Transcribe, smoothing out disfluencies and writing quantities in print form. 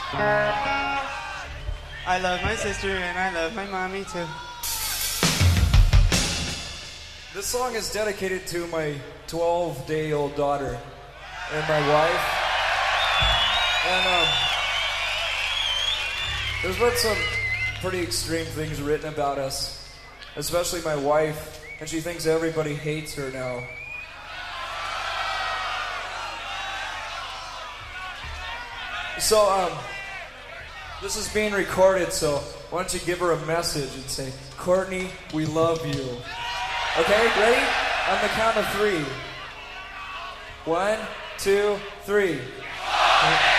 I love my sister and I love my mommy too. This song is dedicated to my 12-day-old daughter and my wife. And there's been some pretty extreme things written about us, especially my wife, and she thinks everybody hates her now. So, this is being recorded, so why don't you give her a message and say, Courtney, we love you. Okay, ready? On the count of 3. 1, 2, 3.